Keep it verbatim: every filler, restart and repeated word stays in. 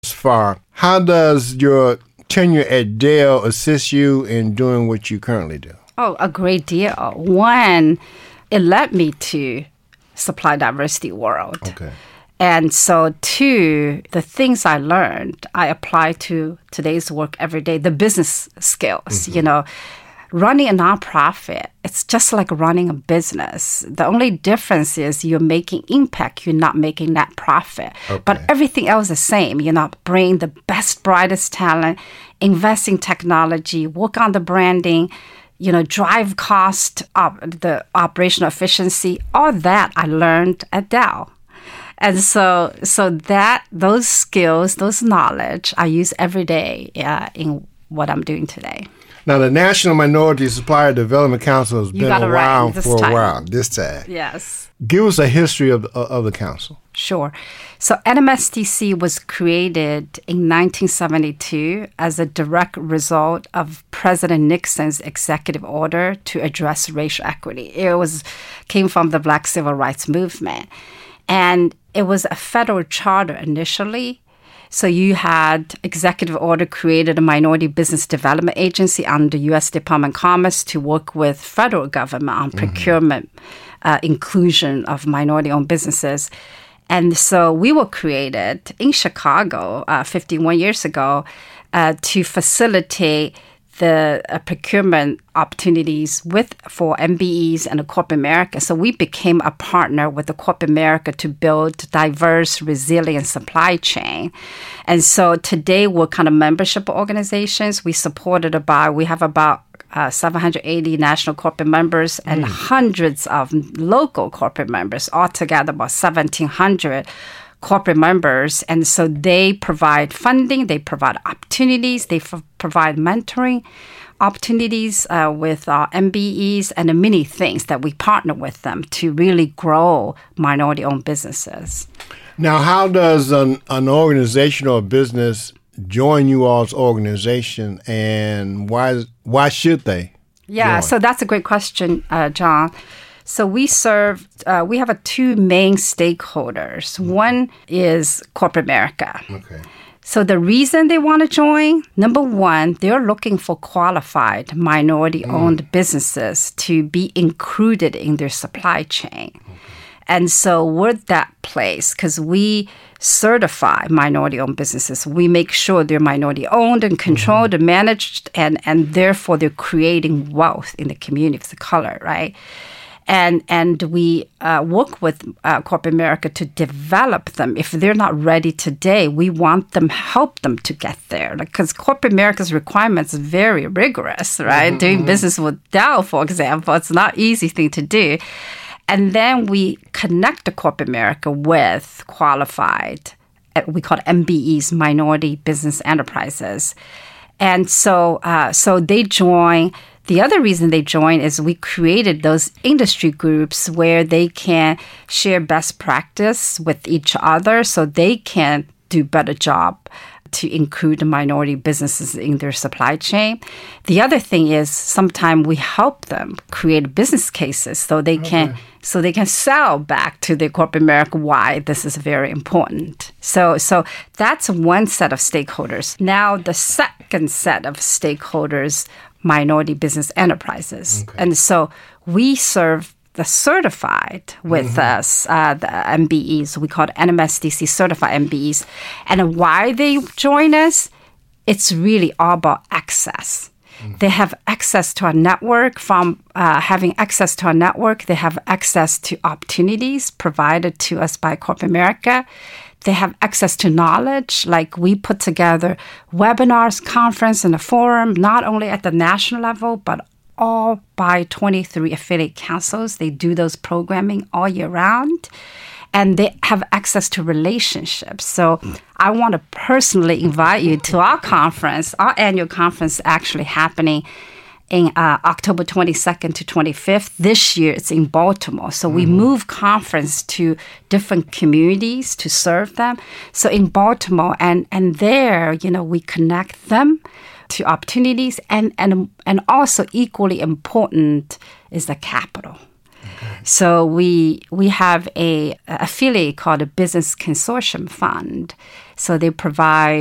far. How does your tenure at Dell assist you in doing what you currently do? Oh, a great deal. One, it led me to supply diversity world. Okay. And so, two, the things I learned, I apply to today's work every day, the business skills, mm-hmm. you know. Running a nonprofit, it's just like running a business. The only difference is you're making impact, you're not making net profit. Okay. But everything else is the same. You know, bring the best, brightest talent, invest in technology, work on the branding, you know, drive cost, up, the operational efficiency. All that I learned at Dell. And so so that those skills, those knowledge, I use every day uh, in what I'm doing today. Now, the National Minority Supplier Development Council has you been around right, for time. a while, this time. Yes. Give us a history of, of the council. Sure. So N M S D C was created in nineteen seventy-two as a direct result of President Nixon's executive order to address racial equity. It was came from the Black Civil Rights Movement. And it was a federal charter initially. So you had executive order created a minority business development agency under U S Department of Commerce to work with federal government on mm-hmm. procurement, uh, inclusion of minority-owned businesses. And so we were created in Chicago uh, fifty-one years ago uh, to facilitate the uh, procurement opportunities with for M B Es and the corporate America. So we became a partner with the corporate America to build diverse, resilient supply chain. And so today we're kind of membership organizations. We supported about, we have about uh, seven hundred eighty national corporate members and mm. hundreds of local corporate members, altogether about seventeen hundred corporate members. And so they provide funding, they provide opportunities, they f- provide mentoring opportunities uh, with uh, M B Es and many things that we partner with them to really grow minority-owned businesses. Now, how does an, an organization or a business join you all's organization, and why why should they? Yeah, join? So that's a great question, uh, John. So we serve, uh, we have a two main stakeholders. One is corporate America. Okay. So the reason they want to join, number one, they're looking for qualified minority-owned mm. businesses to be included in their supply chain. Okay. And so we're that place because we certify minority-owned businesses. We make sure they're minority-owned and controlled mm-hmm. and managed, and, and therefore they're creating wealth in the community of the color, right? And and we uh, work with uh, corporate America to develop them. If they're not ready today, we want them, help them to get there. Because like, corporate America's requirements are very rigorous, right? Mm-hmm. Doing business with Dow, for example, it's not an easy thing to do. And then we connect the corporate America with qualified, we call it M B Es, minority business enterprises. And so, uh, so they join. The other reason they join is we created those industry groups where they can share best practice with each other so they can do better job to include minority businesses in their supply chain. The other thing is sometimes we help them create business cases so they can okay. so they can sell back to the corporate America why this is very important. So so that's one set of stakeholders. Now the second set of stakeholders, minority business enterprises. Okay. And so we serve the certified with mm-hmm. us, uh, the M B Es. We call it N M S D C certified M B Es. And why they join us, it's really all about access. Mm-hmm. They have access to our network. From uh, having access to our network, they have access to opportunities provided to us by corporate America. They have access to knowledge, like we put together webinars, conference, and a forum, not only at the national level, but all by twenty-three affiliate councils. They do those programming all year round. And they have access to relationships. So I want to personally invite you to our conference, our annual conference actually happening in uh, October twenty-second to twenty-fifth. This year, it's in Baltimore. So mm-hmm. we move conference to different communities to serve them. So in Baltimore, and, and there, you know, we connect them to opportunities. And, and, and also equally important is the capital. Okay. So we we have a, a affiliate called the Business Consortium Fund. So they provide